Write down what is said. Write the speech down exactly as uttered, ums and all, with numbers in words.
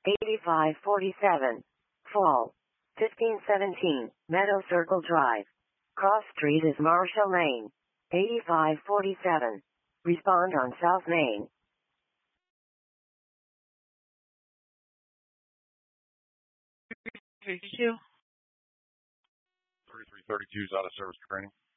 eighty-five forty-seven. Fall. fifteen seventeen. Meadow Circle Drive. Cross Street is Marshall Lane. eighty-five forty-seven. Respond on South Main. Thank you. thirty-three thirty-two is out of service training.